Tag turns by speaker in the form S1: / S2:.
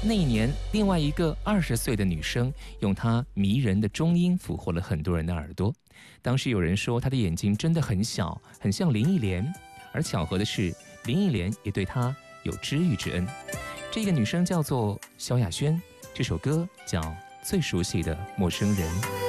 S1: 那一年，另外一个20岁的女生用她迷人的中音俘获了很多人的耳朵。当时有人说她的眼睛真的很小，很像林忆莲，而巧合的是，林忆莲也对她有知遇之恩。这个女生叫做萧亚轩，这首歌叫《最熟悉的陌生人》。